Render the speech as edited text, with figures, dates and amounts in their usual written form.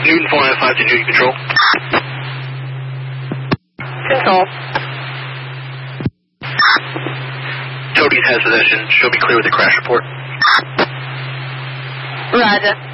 Newton 495 to Newton Control. Control. Toadies has possession. Show me clear with the crash report. Roger.